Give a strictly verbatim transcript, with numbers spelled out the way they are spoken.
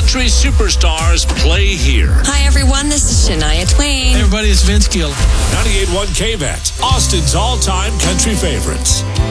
country superstars play here. Hi, everyone. This is Shania Twain. Hey, everybody, it's Vince Gill. ninety-eight point one K V A T, Austin's all-time country favorites.